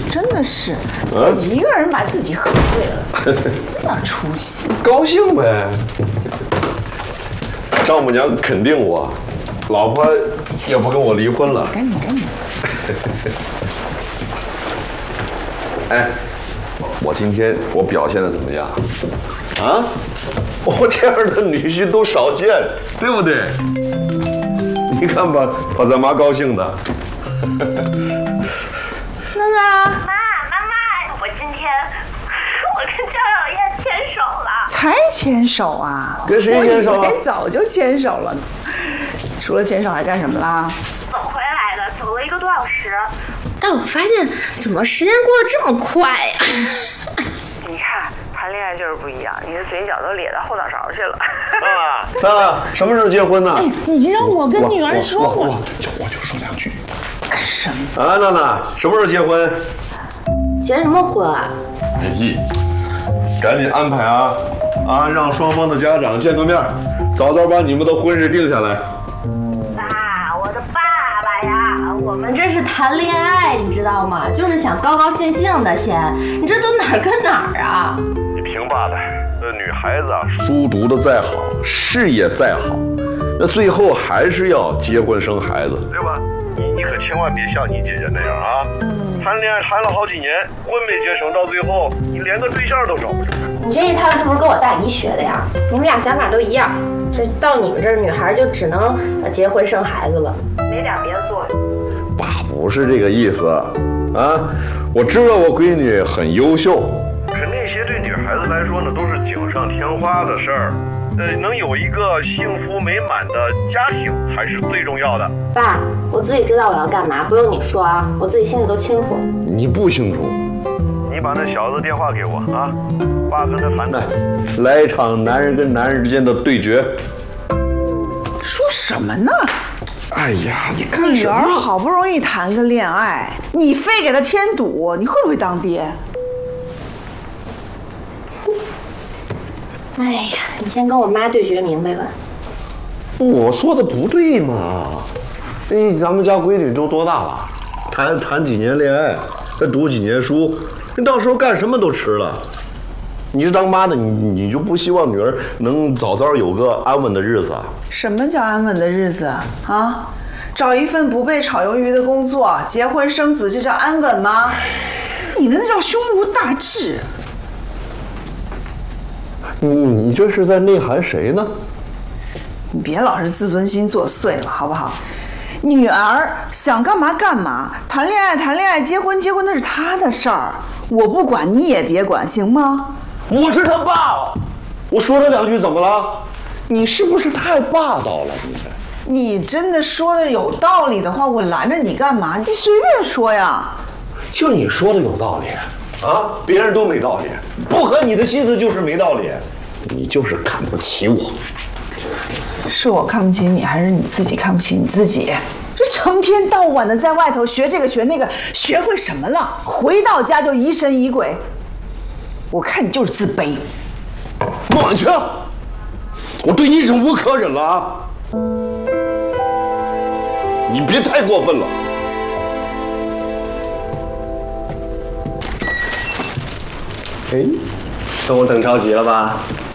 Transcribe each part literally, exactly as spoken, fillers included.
真的是自己一个人把自己喝醉了，那出息。 高兴呗。丈母娘肯定我，老婆也不跟我离婚了。 赶紧赶紧。 哎，我今天我表现的怎么样？啊？我这样的女婿都少见，对不对？你看吧，把咱妈高兴的。 娜娜， 妈，妈妈，我今天我跟张小燕牵手了。 才牵手啊？ 跟谁牵手啊？ 早就牵手了。除了牵手还干什么啦？ 走回来的，走了一个多小时。 但我发现，怎么时间过得这么快呀？ 你看，谈恋爱就是不一样，你的嘴角都咧到后脑勺去了。 啊，什么时候结婚呢？ 哎，你让我跟女儿说， 我就我就说两句。 干什么？ 啊，娜娜，什么时候结婚？ 结什么婚啊？ 别急，赶紧安排啊！啊，让双方的家长见个面，早早把你们的婚事定下来。 爸，我的爸爸呀，我们我们这是谈恋爱，你知道吗？就是想高高兴兴的先。你这都哪儿跟哪儿啊？ 你听爸的，那女孩子啊，书读的再好，事业再好，那最后还是要结婚生孩子，对吧？你你可千万别像你姐姐那样啊！谈恋爱谈了好几年，婚没结成，到最后你连个对象都找不着。 你这一套是不是跟我大姨学的呀？你们俩想法都一样。这到你们这儿，女孩就只能结婚生孩子了， 没点别的作用。 爸不是这个意思啊！我知道我闺女很优秀，可那些对女孩子来说呢，都是锦上添花的事儿。呃，能有一个幸福美满的家庭才是最重要的。 爸，我自己知道我要干嘛，不用你说啊，我自己心里都清楚。 你不清楚？你把那小子电话给我啊，爸跟他谈谈，来一场男人跟男人之间的对决。 说什么呢？ 哎呀，你干女儿什么？ 好不容易谈个恋爱，你非给她添堵，你会不会当爹？ 哎呀，你先跟我妈对决明白吧。 我说的不对嘛？哎，咱们家闺女都多大了？谈谈几年恋爱，再读几年书，你到时候干什么都迟了。你是当妈的，你你就不希望女儿能早早有个安稳的日子啊？ 什么叫安稳的日子啊？找一份不被炒鱿鱼的工作，结婚生子，这叫安稳吗？你那叫胸无大志。 你你这是在内涵谁呢？ 你别老是自尊心作祟了，好不好？女儿想干嘛干嘛，谈恋爱谈恋爱，结婚结婚，那是她的事儿，我不管，你也别管，行吗？ 我是他爸，我说这两句怎么了？你是不是太霸道了？你你真的说的有道理的话，我拦着你干嘛？你随便说呀。 就你说的有道理啊，别人都没道理，不合你的心思就是没道理，你就是看不起我。 是我看不起你，还是你自己看不起你自己？这成天到晚的在外头学这个学那个，学会什么了？回到家就疑神疑鬼。我看你就是自卑。 孟晚清，我对你忍无可忍了啊！你别太过分了。 哎，等我等着急了吧？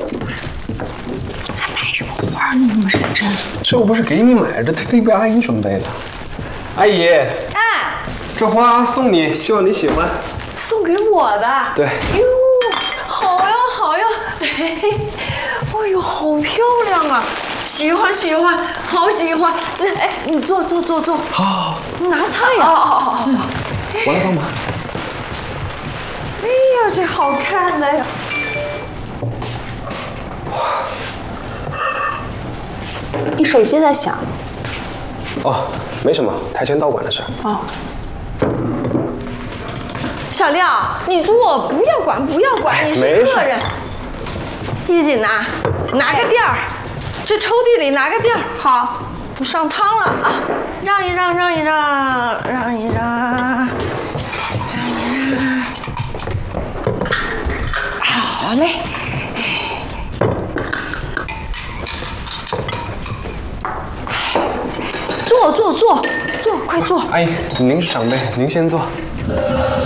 还拍什么花呢？那么认真。 这我不是给你买的，特地为阿姨准备的。阿姨， 哎， 这花送你，希望你喜欢。 送给我的。 对。 哟，好呀好呀，哎，哎呦，好漂亮啊！喜欢喜欢，好喜欢。哎，你坐坐坐坐。 好， 你拿菜呀。哦哦哦哦。 我来帮忙。 哎呀，这好看的呀！你手机在响。 哦，没什么，台前道馆的事儿。 哦。小廖，你坐，不要管，不要管，你是客人。衣锦呐，拿个垫儿，这抽屉里拿个垫儿。好，我上汤了啊！让一让，让一让，让一让，让一让。好嘞。坐坐坐坐，快坐！ 阿姨，您是长辈，您先坐。